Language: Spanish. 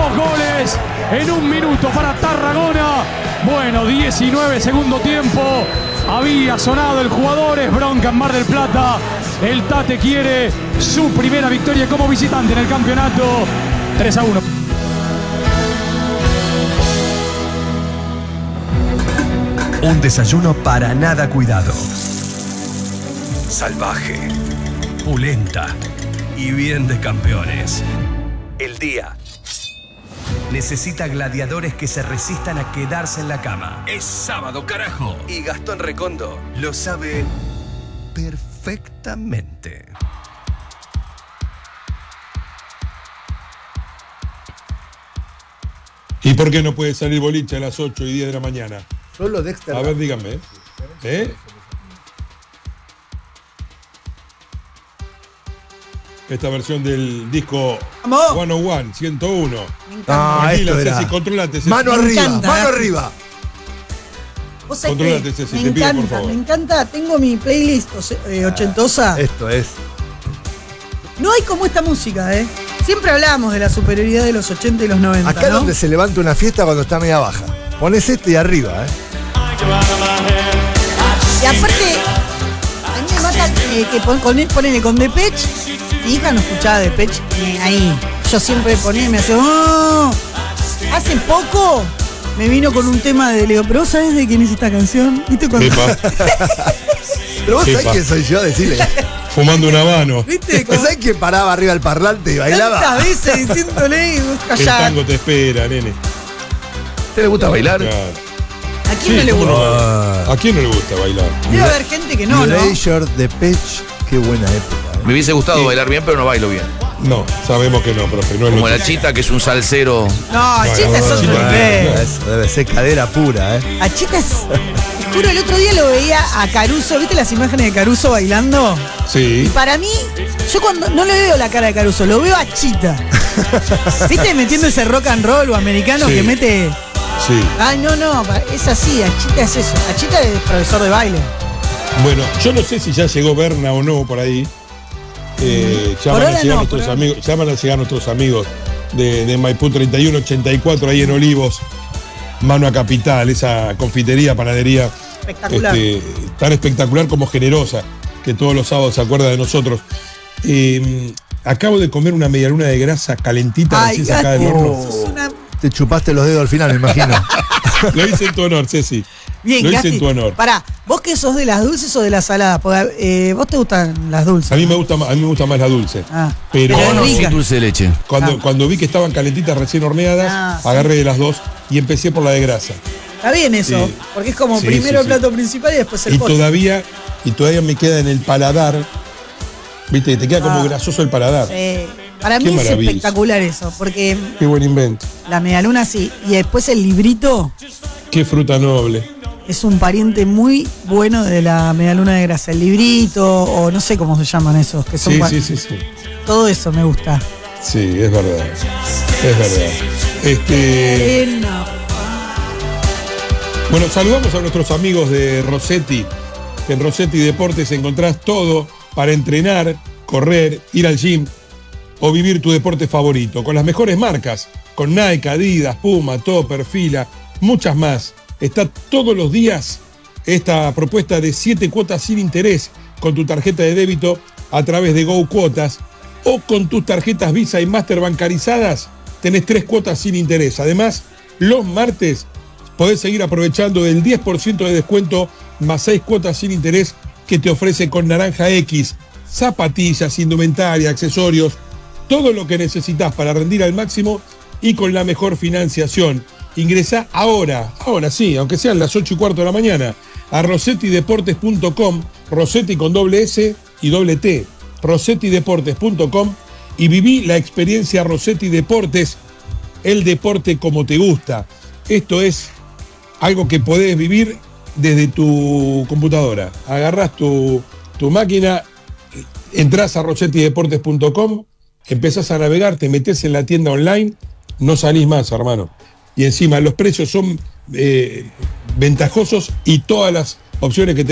2 goles en 1 minuto para Tarragona. Bueno, 19 segundo tiempo. Había sonado el jugador, es bronca en Mar del Plata. El Tate quiere su primera victoria como visitante en el campeonato. 3-1. Un desayuno para nada cuidado. Salvaje, pulenta y bien de campeones. El día necesita gladiadores que se resistan a quedarse en la cama. Es sábado, carajo. Y Gastón Recondo lo sabe perfectamente. ¿Y por qué no puede salir boliche a las 8 y 10 de la mañana? Solo Dexter. A ver, díganme. Esta versión del disco 101, 101. Tranquila, Ceci, controlate, Ceci. Mano arriba, mano arriba. ¿Vos sabés Controlate, qué? Ceci, Me te pido, por encanta, favor. me encanta. Tengo mi playlist ochentosa. Esto es. No hay como esta música, ¿eh? Siempre hablamos de la superioridad de los 80 y los 90, Acá es ¿no? donde se levanta una fiesta cuando está media baja. Pones este y arriba, ¿eh? Y aparte, a mí me mata que ponele con Depeche. Mi hija no escuchaba Depeche ahí. Yo siempre ponía y me hacía... ¡Oh! Hace poco me vino con un tema de Leo. ¿Pero vos sabés de quién es esta canción? ¿Viste cuando... Pero vos sabés Epa. quién soy yo, decirle. Fumando un habano. ¿Viste? ¿Vos sabés quién paraba arriba del parlante y bailaba? Tantas veces diciéndole y vos El callá. tango te espera, nene. ¿Te le gusta bailar? Claro. ¿A quién no le ¿cómo gusta? no? ¿A quién no le gusta bailar? Debe haber gente que no, ¿no? Erasure, Depeche, qué buena época. Me hubiese gustado bailar bien, pero no bailo bien. No, sabemos que no, profe. No es Como lo la Chita, que es un salsero. No, Chita es otro Chita, nivel. Eso debe ser cadera pura, ¿eh? A Chita es... Te juro, el otro día lo veía a Caruso. ¿Viste las imágenes de Caruso bailando? Y Sí. para mí, yo cuando no le veo la cara de Caruso, lo veo a Chita. ¿Viste? Metiendo ese rock and roll o americano Sí. que mete... Sí. Ay, no, es así, a Chita es eso. A Chita es profesor de baile. Bueno, yo no sé si ya llegó Berna o no por ahí. Ya Por van a ahora llegar no, nuestros por ahora. amigos, ya van a llegar nuestros amigos de Maipú 3184 ahí en Olivos, mano a Capital, esa confitería, panadería Espectacular. tan espectacular como generosa, que todos los sábados se acuerda de nosotros. Acabo de comer una medialuna de grasa calentita Ay, recién sacada del gato, horno. sos una... Te chupaste los dedos al final, me imagino. Lo hice en tu honor, Ceci. Bien, Lo hice Gasti. en tu honor. Pará, ¿vos qué sos de las dulces o de las saladas? Porque, ¿vos te gustan las dulces? A mí me gusta más la dulce. Ah, Pero pero No, es sin rica. dulce de leche. cuando vi que estaban calentitas recién horneadas, Sí. agarré de las dos y empecé por la de grasa. Está bien eso, Sí. porque es como Sí, primero sí, el plato principal y después el Y postre. todavía me queda en el paladar, viste, te queda como grasoso el paladar. Para mí Qué es maravilla. espectacular eso, porque Qué buen invento. la medialuna sí, y después el librito Qué fruta noble. es un pariente muy bueno de la medialuna de grasa. El librito, o no sé cómo se llaman esos, que son Sí. todo eso me gusta. Sí, es verdad. Es verdad. Bueno, saludamos a nuestros amigos de Rossetti, que en Rossetti Deportes encontrás todo para entrenar, correr, ir al gym o vivir tu deporte favorito, con las mejores marcas, con Nike, Adidas, Puma, Topper, Fila, muchas más. Está todos los días esta propuesta de 7 cuotas sin interés con tu tarjeta de débito a través de Go Cuotas o con tus tarjetas Visa y Master bancarizadas, tenés 3 cuotas sin interés. Además, los martes podés seguir aprovechando del 10% de descuento más 6 cuotas sin interés que te ofrece con Naranja X, zapatillas, indumentaria, accesorios, todo lo que necesitas para rendir al máximo y con la mejor financiación. Ingresá ahora sí, aunque sean las 8:15 de la mañana, a rossettideportes.com, Rossetti con doble S y doble T, rossettideportes.com y viví la experiencia Rossetti Deportes, el deporte como te gusta. Esto es algo que podés vivir desde tu computadora. Agarrás tu máquina, entrás a rossettideportes.com, empezás a navegar, te metés en la tienda online, no salís más, hermano. Y encima los precios son ventajosos y todas las opciones que